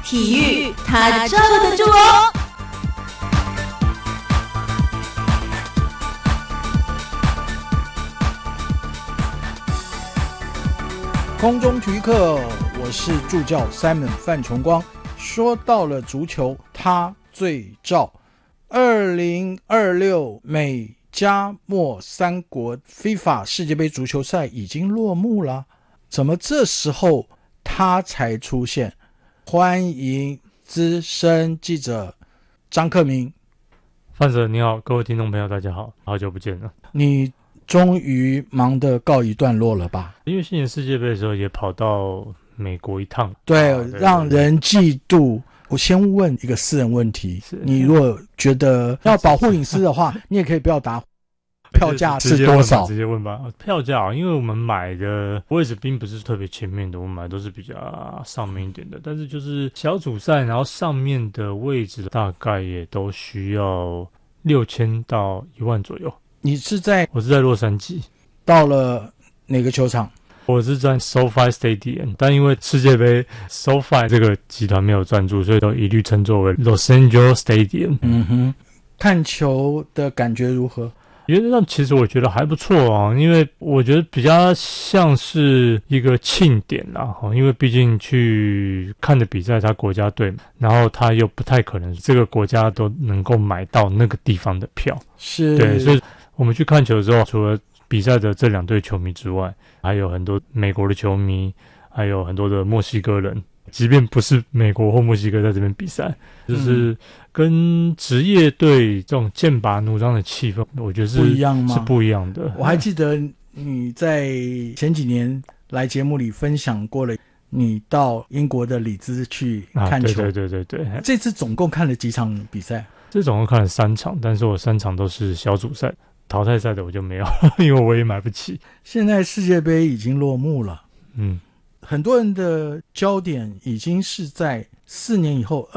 体育他罩得住哦。 空中体育课，我是助教 Simon 范崇光。说到了足球，他最照。2026美加墨三国 FIFA 世界杯足球赛已经落幕了，怎么这时候他才出现？欢迎资深记者张克明。 范Sir你好，各位听众朋友大家好，好久不见了。 你终于忙得告一段落了吧？ 因为去年世界杯的时候也跑到美国一趟， 对，让人嫉妒。我先问一个私人问题，你如果觉得要保护隐私的话，你也可以不要答。票价是多少？ 直接问吧。票价，因为我们买的位置并不是特别前面的，我们买的都是比较上面一点的，但是就是小组赛，然后上面的位置大概也都需要6000到1万左右。我是在洛杉矶。 到了哪个球场？ 我是在 SoFi Stadium， 但因为世界杯 SoFi 这个集团没有赞助，所以都一律称作为 Los Angeles Stadium。 看球的感觉如何？ 原则上其实我觉得还不错啊，因为我觉得比较像是一个庆典啦，因为毕竟去看的比赛他国家队，然后他又不太可能这个国家都能够买到那个地方的票， 是对，所以我们去看球的时候，除了比赛的这2队球迷之外，还有很多美国的球迷，还有很多的墨西哥人，即便不是美国或墨西哥在这边比赛，就是跟职业队这种剑拔弩张的气氛，我觉得是不一样吗？ 是不一样的。 我还记得你在前几年来节目里分享过了，你到英国的里兹去看球。 对。 这次总共看了几场比赛？ 这总共看了3场，但是我3场都是小组赛，淘汰赛的我就没有，因为我也买不起。 现在世界杯已经落幕了，很多人的焦点已经是在4年以后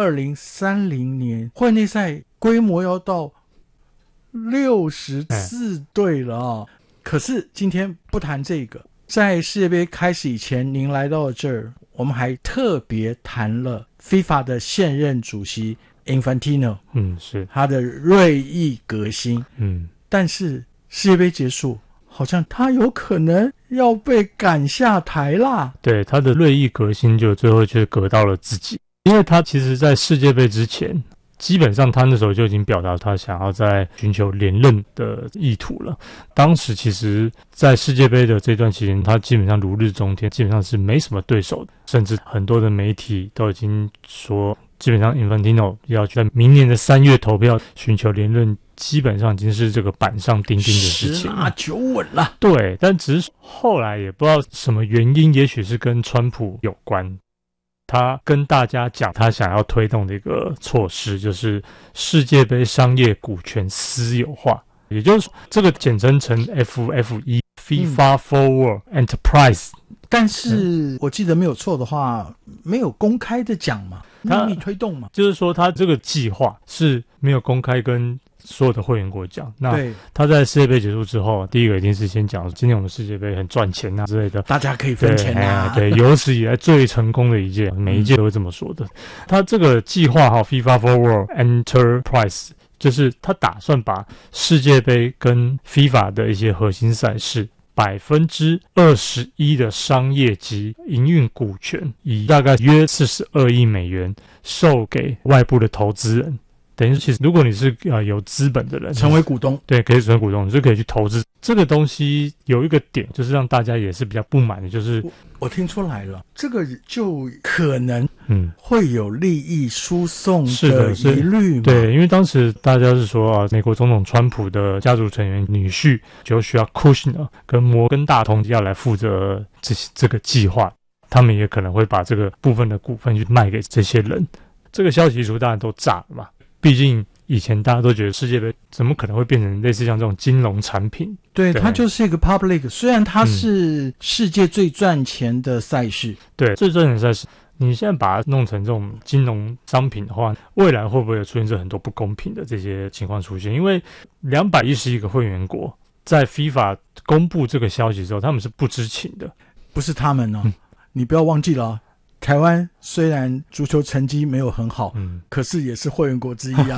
2030年会内赛规模要到64队了啊！可是今天不谈这个，在世界杯开始以前，您来到这儿，我们还特别谈了 FIFA 的现任主席 Infantino， 是他的锐意革新，但是世界杯结束，好像他有可能要被赶下台啦。 对，他的锐意革新就最后却革到了自己，因为他其实在世界杯之前，基本上他那时候就已经表达他想要在寻求连任的意图了。当时其实在世界杯的这段期间，他基本上如日中天，基本上是没什么对手的，甚至很多的媒体都已经说，基本上 Infantino 要在明年的3月投票寻求连任，基本上已经是这个板上钉钉的事情， 10拿9稳了。 对，但只是后来也不知道什么原因，也许是跟川普有关。他跟大家讲他想要推动的一个措施，就是世界杯商业股权私有化，也就是说这个简称成 FFE FIFA Forward Enterprise。 但是我记得没有错的话，没有公开的讲嘛，秘密推动嘛， 就是说他这个计划是没有公开跟所有的会员国讲。那他在世界杯结束之后，第一个一定是先讲今年我们世界杯很赚钱啊之类的， 大家可以分钱啊， 对，有史以来最成功的一届，每一届都会这么说的。他这个计划FIFA Forward Enterprise， 就是他打算把世界杯跟 FIFA 的一些核心赛事21%的商业及营运股权，以大概约42亿美元售给外部的投资人。等于其实如果你是有资本的人， 成为股东， 对，可以成为股东，你就可以去投资。这个东西有一个点，就是让大家也是比较不满的，就是我听出来了，这个就可能会有利益输送的疑虑嘛。 对，因为当时大家是说美国总统川普的家族成员女婿Joshua Kushner 跟摩根大通要来负责这个计划，他们也可能会把这个部分的股份去卖给这些人。这个消息一出，当然都炸了嘛。毕竟以前大家都觉得世界杯怎么可能会变成类似像这种金融产品？ 对，它就是一个 public， 虽然它是世界最赚钱的赛事， 对，最赚钱的赛事，你现在把它弄成这种金融商品的话，未来会不会有出现这很多不公平的这些情况出现？因为211个会员国在 FIFA 公布这个消息之后，他们是不知情的， 不是他们哦，你不要忘记了台湾虽然足球成绩没有很好， 嗯， 可是也是会员国之一啊。